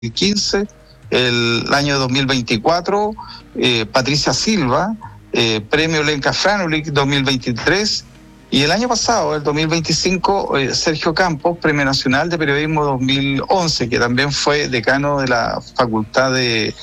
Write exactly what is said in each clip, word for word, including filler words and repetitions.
quince, el año dos mil veinticuatro, eh, Patricia Silva, eh, premio Lenka Franulik dos mil veintitrés, y el año pasado, el dos mil veinticinco, eh, Sergio Campos, Premio Nacional de Periodismo dos mil once, que también fue decano de la Facultad de,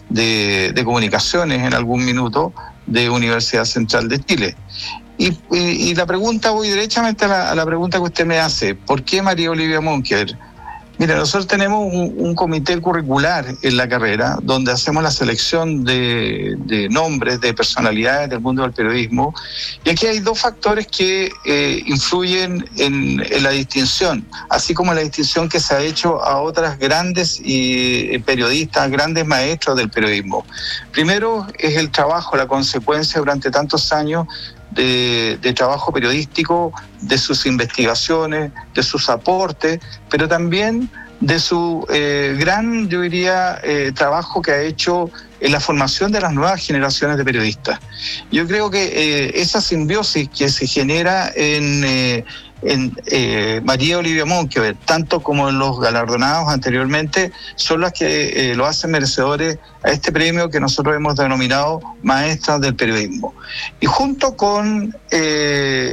de, de Comunicaciones en algún minuto de Universidad Central de Chile. Y, y, y la pregunta, voy derechamente a la, a la pregunta que usted me hace: ¿por qué María Olivia Monkever? Mira, nosotros tenemos un, un comité curricular en la carrera donde hacemos la selección de, de nombres, de personalidades del mundo del periodismo, y aquí hay dos factores que eh, influyen en, en la distinción, así como la distinción que se ha hecho a otras grandes y, periodistas, grandes maestros del periodismo. Primero es el trabajo, la consecuencia durante tantos años De, de trabajo periodístico, de sus investigaciones, de sus aportes, pero también de su eh, gran, yo diría, eh, trabajo que ha hecho en la formación de las nuevas generaciones de periodistas. Yo creo que eh, esa simbiosis que se genera en, eh, en eh, María Olivia Monkever, tanto como en los galardonados anteriormente, son las que eh, lo hacen merecedores a este premio que nosotros hemos denominado Maestras del Periodismo. Y junto con eh,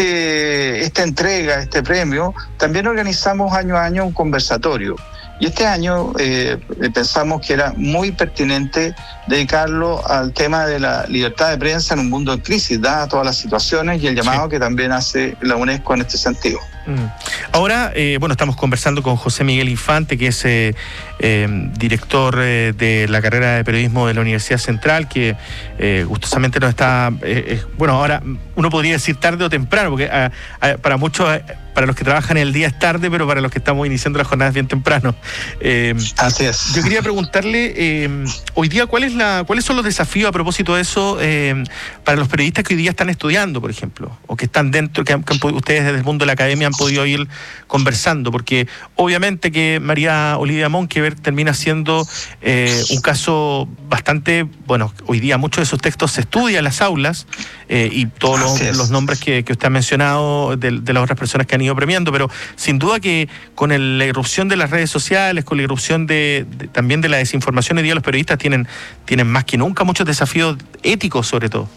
este, esta entrega, este premio, también organizamos año a año un conversatorio. Y este año eh, pensamos que era muy pertinente dedicarlo al tema de la libertad de prensa en un mundo en crisis, dadas todas las situaciones y el llamado sí. que también hace la UNESCO en este sentido. Mm. Ahora, eh, bueno, estamos conversando con José Miguel Infante, que es eh, eh, director eh, de la carrera de periodismo de la Universidad Central, que eh, gustosamente nos está, eh, eh, bueno, ahora uno podría decir tarde o temprano, porque a, a, para muchos, para los que trabajan el día es tarde, pero para los que estamos iniciando las jornadas bien temprano. Eh, Así es. Yo quería preguntarle, eh, hoy día, ¿cuál es la, ¿cuáles son los desafíos a propósito de eso eh, para los periodistas que hoy día están estudiando, por ejemplo, o que están dentro, que, han, que han, ustedes desde el mundo de la academia han podido ir conversando? Porque obviamente que María Olivia Monkever termina siendo eh, un caso bastante, bueno, hoy día muchos de sus textos se estudian en las aulas eh, y todos los, los nombres que, que usted ha mencionado de, de las otras personas que han ido premiando, pero sin duda que con el, la irrupción de las redes sociales, con la irrupción de, de también de la desinformación, hoy día los periodistas tienen, tienen más que nunca muchos desafíos éticos, sobre todo.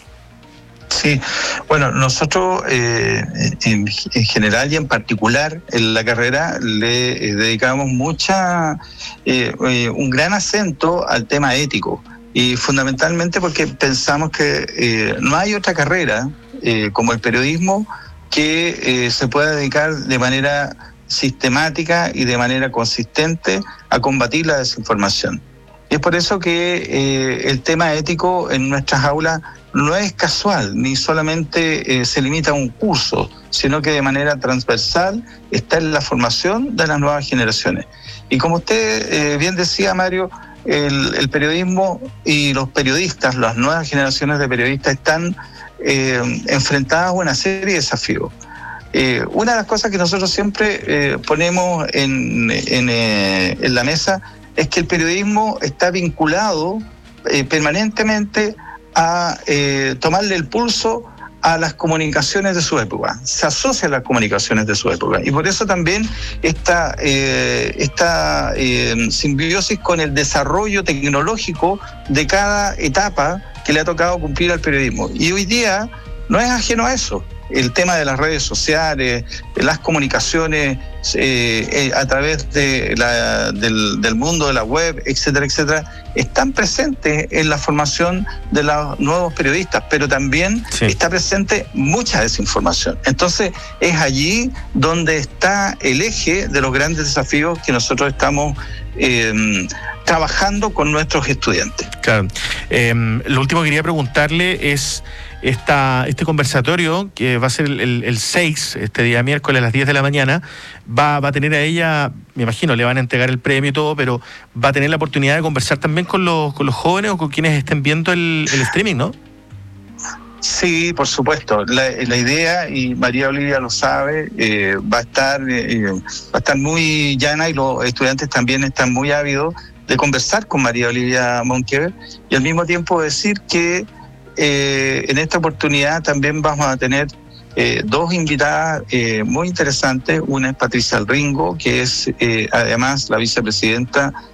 Sí, bueno, nosotros eh, en, en general y en particular en la carrera le eh, dedicamos mucha, eh, eh, un gran acento al tema ético, y fundamentalmente porque pensamos que eh, no hay otra carrera eh, como el periodismo que eh, se pueda dedicar de manera sistemática y de manera consistente a combatir la desinformación. Y es por eso que eh, el tema ético en nuestras aulas no es casual, ni solamente eh, se limita a un curso, sino que de manera transversal está en la formación de las nuevas generaciones. Y como usted eh, bien decía, Mario, el, el periodismo y los periodistas, las nuevas generaciones de periodistas están eh, enfrentadas a una serie de desafíos. Eh, una de las cosas que nosotros siempre eh, ponemos en, en, eh, en la mesa es que el periodismo está vinculado eh, permanentemente a eh, tomarle el pulso a las comunicaciones de su época, se asocia a las comunicaciones de su época, y por eso también esta, eh, esta eh, simbiosis con el desarrollo tecnológico de cada etapa que le ha tocado cumplir al periodismo. Y hoy día no es ajeno a eso. El tema de las redes sociales, las comunicaciones eh, eh, a través de la, del, del mundo de la web, etcétera, etcétera, están presentes en la formación de los nuevos periodistas, pero también sí. está presente mucha desinformación. Entonces, es allí donde está el eje de los grandes desafíos que nosotros estamos eh, trabajando con nuestros estudiantes. Claro. Eh, lo último que quería preguntarle es Esta, este conversatorio, que va a ser el, el seis, este día miércoles a las diez de la mañana, va, va a tener a ella, me imagino, le van a entregar el premio y todo, pero va a tener la oportunidad de conversar también con los, con los jóvenes o con quienes estén viendo el, el streaming, ¿no? Sí, por supuesto. La, la idea, y María Olivia lo sabe, eh, va a estar, eh, va a estar muy llana, y los estudiantes también están muy ávidos de conversar con María Olivia Monkever, y al mismo tiempo decir que Eh, en esta oportunidad también vamos a tener eh, dos invitadas eh, muy interesantes. Una es Patricia Alringo, que es eh, además la vicepresidenta